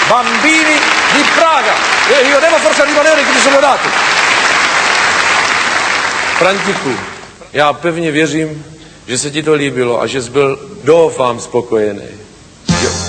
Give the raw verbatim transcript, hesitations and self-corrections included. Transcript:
Bambini di Praga. E io devo forse rimanere che mi sono dato. Františku, já pevně věřím, že se ti to líbilo a že jsi byl, doufám, spokojený.